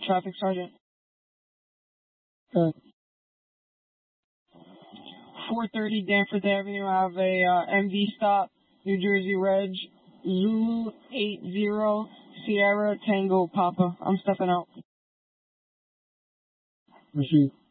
Traffic Sergeant. Okay. 430 Danforth Avenue. I have a MV stop, New Jersey Reg, Zulu 80 Sierra Tango Papa. I'm stepping out. Proceed.